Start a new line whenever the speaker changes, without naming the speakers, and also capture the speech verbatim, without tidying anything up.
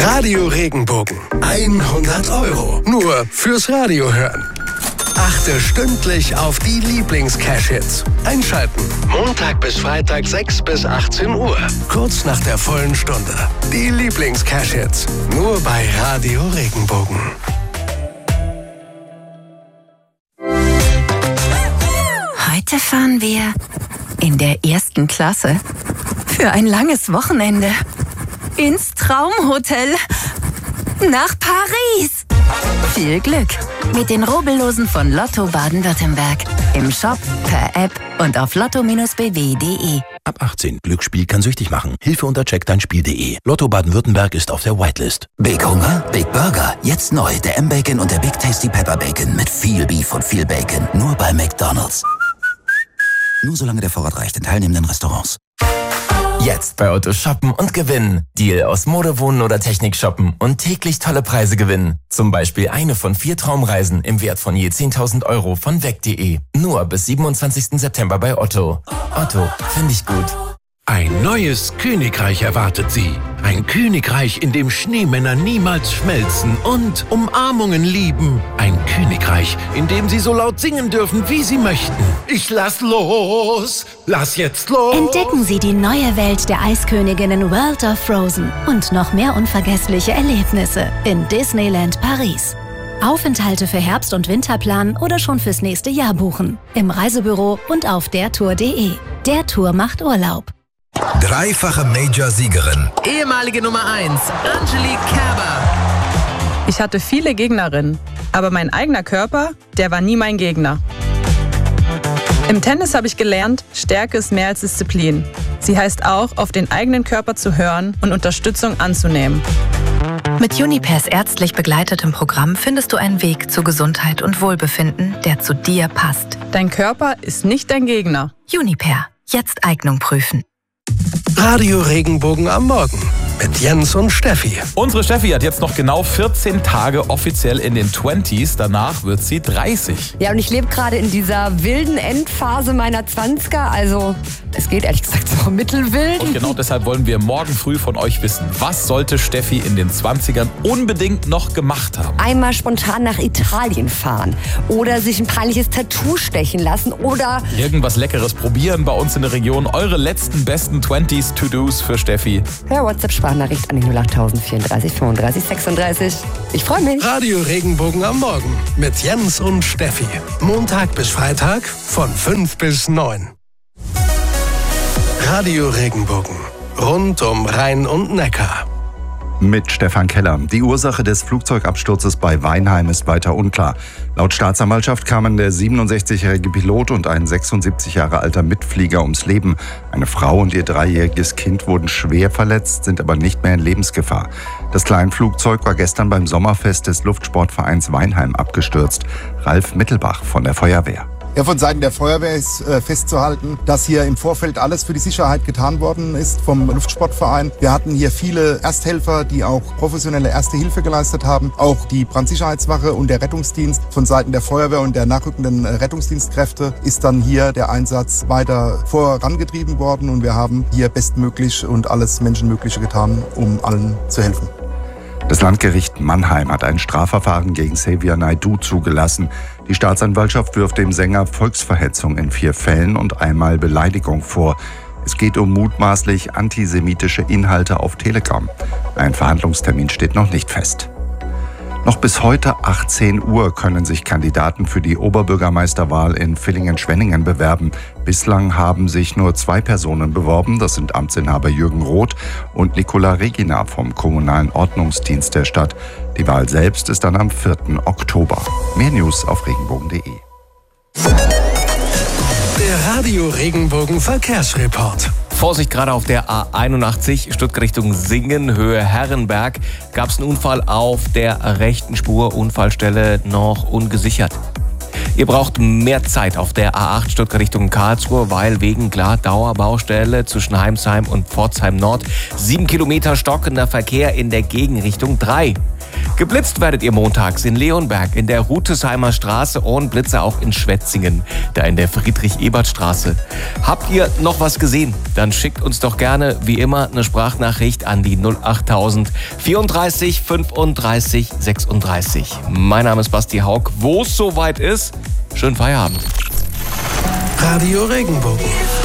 Radio Regenbogen. hundert Euro. Nur fürs Radio hören. Achte stündlich auf die Lieblings-Cash-Hits. Einschalten. Montag bis Freitag sechs bis achtzehn Uhr. Kurz nach der vollen Stunde. Die Lieblings-Cash-Hits. Nur bei Radio Regenbogen.
Heute fahren wir in der ersten Klasse für ein langes Wochenende ins Traumhotel nach Paris. Viel Glück mit den Rubbellosen von Lotto Baden-Württemberg. Im Shop, per App und auf lotto Bindestrich b w punkt d e.
Ab achtzehn. Glücksspiel kann süchtig machen. Hilfe unter check dein Spiel punkt d e. Lotto Baden-Württemberg ist auf der Whitelist.
Big Hunger? Big Burger. Jetzt neu. Der M-Bacon und der Big Tasty Pepper Bacon mit viel Beef und viel Bacon. Nur bei McDonald's. Nur solange der Vorrat reicht in teilnehmenden Restaurants.
Jetzt bei Otto shoppen und gewinnen. Deal aus Mode, Wohnen oder Technik shoppen und täglich tolle Preise gewinnen. Zum Beispiel eine von vier Traumreisen im Wert von je zehntausend Euro von weg punkt de. Nur bis siebenundzwanzigsten September bei Otto. Otto, finde ich gut.
Ein neues Königreich erwartet Sie. Ein Königreich, in dem Schneemänner niemals schmelzen und Umarmungen lieben. Ein Königreich, in dem Sie so laut singen dürfen, wie Sie möchten. Ich lass los, lass jetzt los.
Entdecken Sie die neue Welt der Eisköniginnen World of Frozen und noch mehr unvergessliche Erlebnisse in Disneyland Paris. Aufenthalte für Herbst- und Winterplan oder schon fürs nächste Jahr buchen. Im Reisebüro und auf der tour punkt de. Der Tour macht Urlaub.
Dreifache Major-Siegerin.
Ehemalige Nummer eins, Angelique Kerber.
Ich hatte viele Gegnerinnen, aber mein eigener Körper, der war nie mein Gegner. Im Tennis habe ich gelernt, Stärke ist mehr als Disziplin. Sie heißt auch, auf den eigenen Körper zu hören und Unterstützung anzunehmen.
Mit Junipers ärztlich begleitetem Programm findest du einen Weg zu Gesundheit und Wohlbefinden, der zu dir passt.
Dein Körper ist nicht dein Gegner.
Juniper. Jetzt Eignung prüfen.
Radio Regenbogen am Morgen mit Jens und Steffi.
Unsere Steffi hat jetzt noch genau vierzehn Tage offiziell in den Twenties. Danach wird sie dreißig.
Ja, und ich lebe gerade in dieser wilden Endphase meiner Zwanziger. Also es geht ehrlich gesagt so mittelwild.
Und genau deshalb wollen wir morgen früh von euch wissen, was sollte Steffi in den Zwanzigern unbedingt noch gemacht haben?
Einmal spontan nach Italien fahren oder sich ein peinliches Tattoo stechen lassen oder
irgendwas Leckeres probieren bei uns in der Region. Eure letzten besten Twenties To-Dos für Steffi.
Per WhatsApp-Sprachnachricht an die null acht vierunddreißig fünfunddreißig sechsunddreißig. Ich freue mich.
Radio Regenbogen am Morgen mit Jens und Steffi. Montag bis Freitag von fünf bis neun. Radio Regenbogen. Rund um Rhein und Neckar.
Mit Stefan Keller. Die Ursache des Flugzeugabsturzes bei Weinheim ist weiter unklar. Laut Staatsanwaltschaft kamen der siebenundsechzigjährige Pilot und ein sechsundsiebzig Jahre alter Mitflieger ums Leben. Eine Frau und ihr dreijähriges Kind wurden schwer verletzt, sind aber nicht mehr in Lebensgefahr. Das Kleinflugzeug war gestern beim Sommerfest des Luftsportvereins Weinheim abgestürzt. Ralf Mittelbach von der Feuerwehr.
Ja, von Seiten der Feuerwehr ist äh, festzuhalten, dass hier im Vorfeld alles für die Sicherheit getan worden ist vom Luftsportverein. Wir hatten hier viele Ersthelfer, die auch professionelle Erste Hilfe geleistet haben. Auch die Brandsicherheitswache und der Rettungsdienst von Seiten der Feuerwehr und der nachrückenden Rettungsdienstkräfte ist dann hier der Einsatz weiter vorangetrieben worden. Und wir haben hier bestmöglich und alles Menschenmögliche getan, um allen zu helfen.
Das Landgericht Mannheim hat ein Strafverfahren gegen Xavier Naidoo zugelassen. Die Staatsanwaltschaft wirft dem Sänger Volksverhetzung in vier Fällen und einmal Beleidigung vor. Es geht um mutmaßlich antisemitische Inhalte auf Telegram. Ein Verhandlungstermin steht noch nicht fest. Noch bis heute achtzehn Uhr können sich Kandidaten für die Oberbürgermeisterwahl in Villingen-Schwenningen bewerben. Bislang haben sich nur zwei Personen beworben. Das sind Amtsinhaber Jürgen Roth und Nicola Regina vom Kommunalen Ordnungsdienst der Stadt. Die Wahl selbst ist dann am vierten Oktober. Mehr News auf regenbogen punkt de.
Der Radio Regenbogen Verkehrsreport.
Vorsicht, gerade auf der A einundachtzig, Stuttgart Richtung Singen, Höhe Herrenberg, gab es einen Unfall auf der rechten Spur, Unfallstelle noch ungesichert. Ihr braucht mehr Zeit auf der A acht Stuttgart Richtung Karlsruhe, weil wegen klar Dauerbaustelle zwischen Heimsheim und Pforzheim Nord sieben Kilometer stockender Verkehr in der Gegenrichtung drei. Geblitzt werdet ihr montags in Leonberg, in der Rutesheimer Straße und Blitze auch in Schwetzingen, da in der Friedrich-Ebert-Straße. Habt ihr noch was gesehen? Dann schickt uns doch gerne, wie immer, eine Sprachnachricht an die null achttausend vierunddreißig fünfunddreißig sechsunddreißig. Mein Name ist Basti Haug. Wo es soweit ist, schönen Feierabend.
Radio Regenbogen.